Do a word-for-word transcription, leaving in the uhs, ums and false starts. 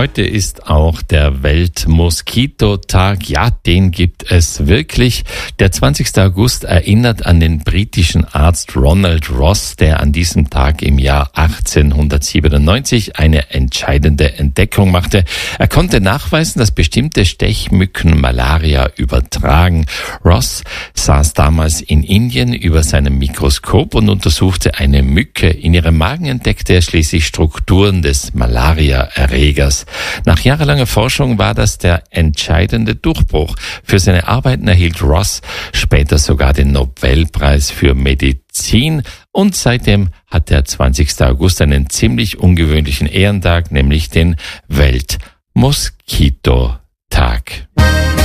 Heute ist auch der Weltmoskitotag. Ja, den gibt es wirklich. Der zwanzigste August erinnert an den britischen Arzt Ronald Ross, der an diesem Tag im Jahr achtzehnhundertsiebenundneunzig eine entscheidende Entdeckung machte. Er konnte nachweisen, dass bestimmte Stechmücken Malaria übertragen. Ross saß damals in Indien über seinem Mikroskop und untersuchte eine Mücke. In ihrem Magen entdeckte er schließlich Strukturen des Malaria-Erregers. Nach jahrelanger Forschung war das der entscheidende Durchbruch. Für seine Arbeiten erhielt Ross später sogar den Nobelpreis für Medizin und seitdem hat der zwanzigste August einen ziemlich ungewöhnlichen Ehrentag, nämlich den Weltmoskitotag.